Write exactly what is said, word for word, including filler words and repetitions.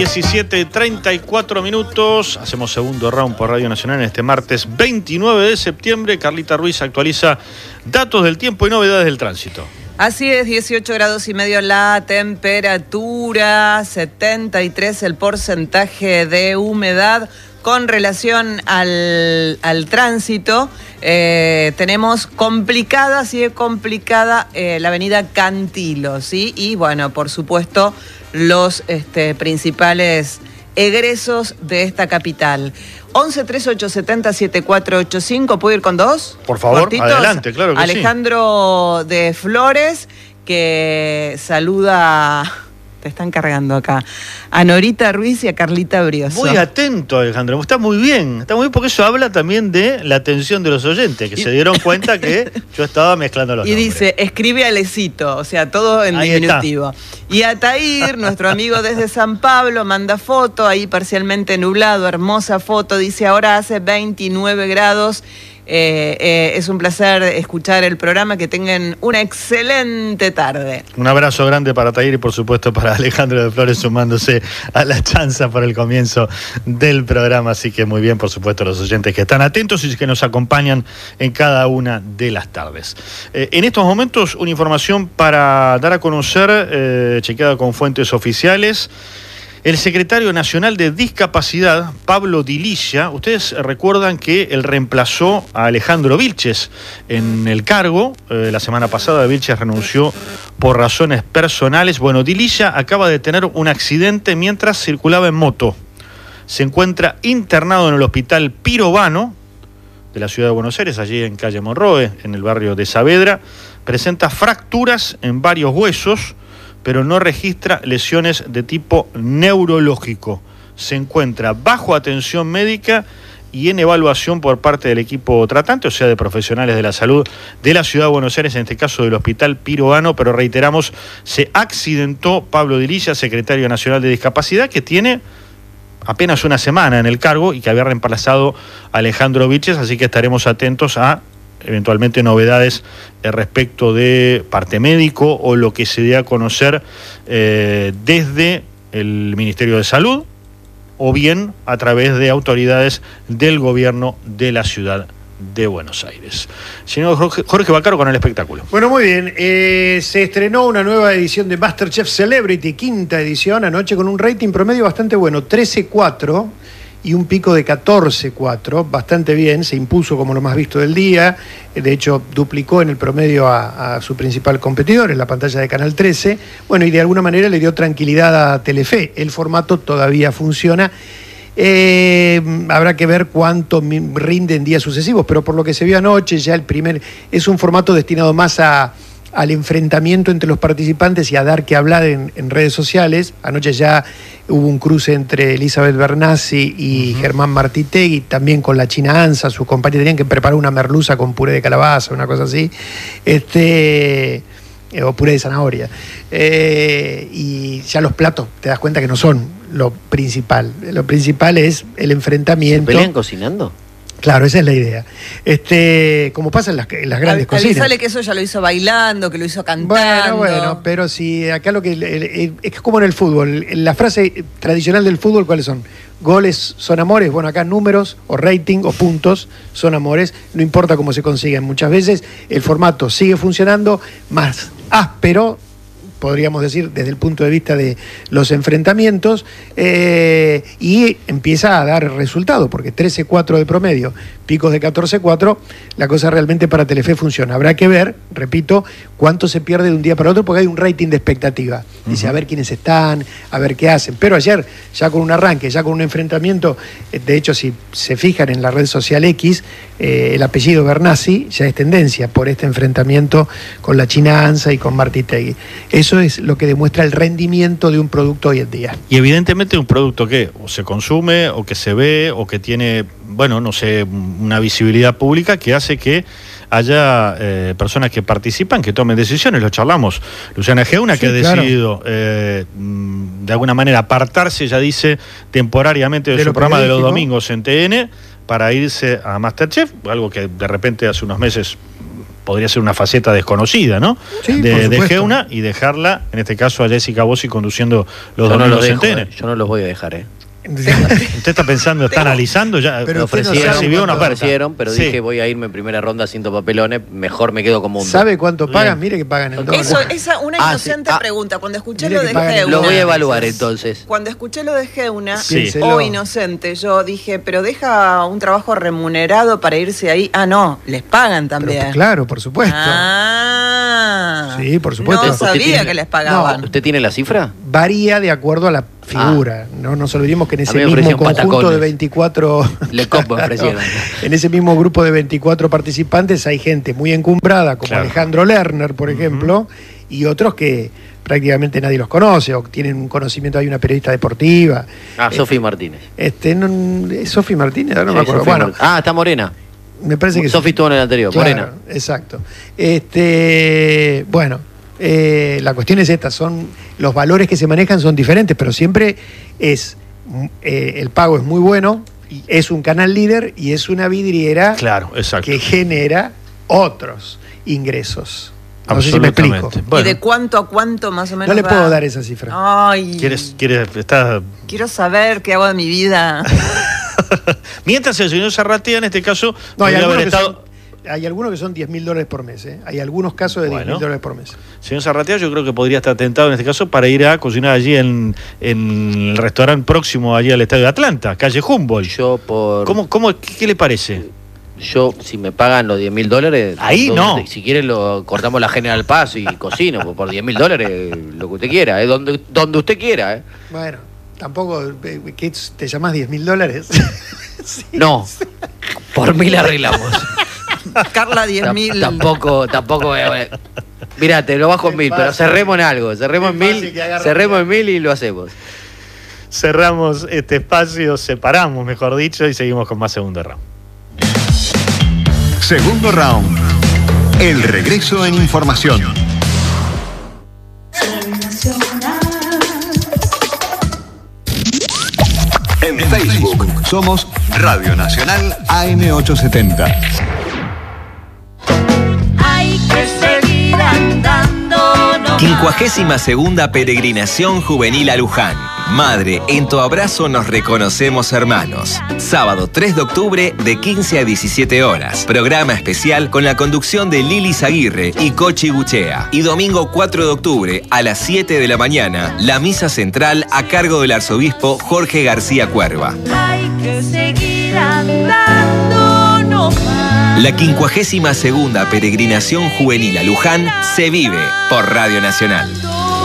diecisiete treinta y cuatro minutos, hacemos segundo round por Radio Nacional en este martes veintinueve de septiembre. Carlita Ruiz actualiza datos del tiempo y novedades del tránsito. Así es, dieciocho grados y medio la temperatura, setenta y tres el porcentaje de humedad. Con relación al, al tránsito, eh, tenemos complicada, sigue complicada eh, la avenida Cantilo, ¿sí? Y bueno, por supuesto, los este, principales egresos de esta capital. once treinta y ocho setenta setenta y cuatro ochenta y cinco, ¿puedo ir con dos? Por favor, cortitos. Adelante, claro que Alejandro sí. de Flores, que saluda... Te están cargando acá. A Norita Ruiz y a Carlita Brioso. Muy atento, Alejandro. Está muy bien. Está muy bien porque eso habla también de la atención de los oyentes, que y... se dieron cuenta que yo estaba mezclando los y nombres. Dice, escribe Alecito, o sea, todo en ahí diminutivo. Está. Y Atair, nuestro amigo desde San Pablo, manda foto, ahí parcialmente nublado, hermosa foto. Dice, ahora hace veintinueve grados. Eh, eh, es un placer escuchar el programa, que tengan una excelente tarde. Un abrazo grande para Tair y por supuesto para Alejandro de Flores, sumándose a la chanza por el comienzo del programa, así que muy bien, por supuesto, los oyentes que están atentos y que nos acompañan en cada una de las tardes. Eh, en estos momentos, una información para dar a conocer, eh, chequeada con fuentes oficiales. El secretario nacional de Discapacidad, Pablo Dililla, ustedes recuerdan que él reemplazó a Alejandro Vilches en el cargo. Eh, la semana pasada Vilches renunció por razones personales. Bueno, Dililla acaba de tener un accidente mientras circulaba en moto. Se encuentra internado en el hospital Pirovano de la ciudad de Buenos Aires, allí en calle Monroe, en el barrio de Saavedra. Presenta fracturas en varios huesos, pero no registra lesiones de tipo neurológico. Se encuentra bajo atención médica y en evaluación por parte del equipo tratante, o sea, de profesionales de la salud de la ciudad de Buenos Aires, en este caso del Hospital Pirovano, pero reiteramos, se accidentó Pablo Dililla, secretario nacional de Discapacidad, que tiene apenas una semana en el cargo y que había reemplazado a Alejandro Vilches, así que estaremos atentos a eventualmente novedades eh, respecto de parte médico o lo que se dé a conocer eh, desde el Ministerio de Salud o bien a través de autoridades del gobierno de la ciudad de Buenos Aires. Señor Jorge, Jorge Bacaro con el espectáculo. Bueno, muy bien. Eh, se estrenó una nueva edición de MasterChef Celebrity, quinta edición, anoche con un rating promedio bastante bueno, trece cuatro y un pico de catorce cuatro, bastante bien, se impuso como lo más visto del día, de hecho duplicó en el promedio a, a su principal competidor en la pantalla de Canal trece, bueno, y de alguna manera le dio tranquilidad a Telefe, el formato todavía funciona, eh, habrá que ver cuánto rinde en días sucesivos, pero por lo que se vio anoche, ya el primer, es un formato destinado más a al enfrentamiento entre los participantes y a dar que hablar en, en redes sociales. Anoche ya hubo un cruce entre Elizabeth Bernassi y uh-huh. Germán Martitegui, también con la China Ansa, sus compañeros tenían que preparar una merluza con puré de calabaza, una cosa así, este eh, o puré de zanahoria. Eh, y ya los platos, te das cuenta que no son lo principal. Lo principal es el enfrentamiento. ¿Se pelean cocinando? Claro, esa es la idea. Este, como pasa en las, en las grandes Al, cocinas. Avisale que eso ya lo hizo bailando, que lo hizo cantando. Bueno, bueno, pero si acá lo que... El, el, es como en el fútbol. La frase tradicional del fútbol, ¿cuáles son? Goles son amores. Bueno, acá números o rating o puntos son amores. No importa cómo se consiguen. Muchas veces el formato sigue funcionando, más áspero, podríamos decir, desde el punto de vista de los enfrentamientos, eh, y empieza a dar resultado, porque trece cuatro de promedio, picos de catorce cuatro, la cosa realmente para Telefe funciona. Habrá que ver, repito, cuánto se pierde de un día para otro, porque hay un rating de expectativa. Dice, uh-huh. a ver quiénes están, a ver qué hacen. Pero ayer, ya con un arranque, ya con un enfrentamiento, de hecho, si se fijan en la red social X, eh, el apellido Bernassi ya es tendencia por este enfrentamiento con la China Ansa y con Martitegui. Eso es lo que demuestra el rendimiento de un producto hoy en día. Y evidentemente un producto que o se consume, o que se ve, o que tiene, bueno, no sé, una visibilidad pública que hace que haya eh, personas que participan, que tomen decisiones. Lo charlamos. Luciana Geuna, sí, que ha claro. decidido eh, de alguna manera apartarse, ya dice, temporariamente de, de su programa de los domingos en T N para irse a MasterChef, algo que de repente hace unos meses podría ser una faceta desconocida, ¿no? Sí, de, por de supuesto. Geuna, y dejarla, en este caso, a Jessica Bossi conduciendo los Yo no domingos los en dejo, T N. eh. Yo no los voy a dejar, ¿eh? ¿Usted está pensando, está analizando ya? Pero Me usted no ofrecieron, sabe recibió una me oferta. ofrecieron, pero Sí. dije voy a irme en primera ronda haciendo papelones, mejor me quedo como un... ¿Sabe cuánto Bien. pagan? Mire que pagan en dólares. Eso, esa una Ah, inocente sí. Ah. pregunta. Cuando escuché Mire lo que de pagan- Geuna. Lo voy a evaluar entonces. Cuando escuché lo de Geuna, Sí. Piénselo. o inocente, yo dije, pero deja un trabajo remunerado para irse ahí. Ah, no, les pagan Pero, también. claro, por supuesto. Ah. Sí, por supuesto. No Usted sabía tiene- que les pagaban. ¿Usted tiene la cifra? Varía de acuerdo a la figura. No nos olvidemos que en A ese mí me mismo ofrecían conjunto patacones. de veinticuatro... Le copo me ofrecieron. En ese mismo grupo de veinticuatro participantes hay gente muy encumbrada, como Claro. Alejandro Lerner, por ejemplo, y otros que prácticamente nadie los conoce o tienen un conocimiento. Hay una periodista deportiva. Ah, Eh, Sofi Martínez. Este, no, ¿es Sofi Martínez? Ahora no Sí, me acuerdo. Sofi Bueno, Mart- Ah, está Morena. me parece que sí. Sofi estuvo en el anterior, Claro, Morena. exacto. Este, bueno, eh, la cuestión es esta, son los valores que se manejan son diferentes, pero siempre es mm, eh, el pago es muy bueno, y es un canal líder y es una vidriera Claro, exacto. que genera otros ingresos. No sé si me explico. Absolutamente. ¿Y Bueno, de cuánto a cuánto más o menos No le va? puedo dar esa cifra. Ay, ¿quieres, quieres, estás... quiero saber qué hago de mi vida. Mientras el señor Zarratea, en este caso, No, hay podría algunos, haber que estado... son, hay algunos que son diez mil dólares por mes. ¿eh? Hay algunos casos de diez Bueno. mil dólares por mes. Señor Zarratea, yo creo que podría estar tentado en este caso para ir a cocinar allí en, en el restaurante próximo allí al Estadio de Atlanta, calle Humboldt. Yo por... ¿Cómo, cómo, qué, qué le parece? Yo, si me pagan los diez mil dólares... Ahí do- no. Si quiere, lo cortamos la General Paz y cocino. Pues por diez mil dólares, lo que usted quiera. ¿eh? Donde, donde usted quiera. ¿eh? Bueno, tampoco, eh, ¿qué, ¿te llamás diez mil dólares? Sí. No, por mil arreglamos. Carla, diez Tam- mil. Tampoco, tampoco... Eh, eh. Mirá, te lo bajo en Qué mil, pero fácil. cerremos en algo. Cerremos en Qué fácil mil, que agarra cerremos un en mil y lo hacemos. Cerramos este espacio, separamos, mejor dicho, y seguimos con más segundo round. Segundo round. El regreso en información. En Facebook somos Radio Nacional A M ochocientos setenta. Hay que seguir andando, no quincuagésima segunda peregrinación juvenil a Luján. Madre, en tu abrazo nos reconocemos hermanos. Sábado tres de octubre de quince a diecisiete horas. Programa especial con la conducción de Lili Zaguirre y Cochi Buchea. Y domingo cuatro de octubre a las siete de la mañana, la misa central a cargo del arzobispo Jorge García Cuerva. hay que seguir andando, no más. La quincuagésima segunda peregrinación juvenil a Luján se vive por Radio Nacional.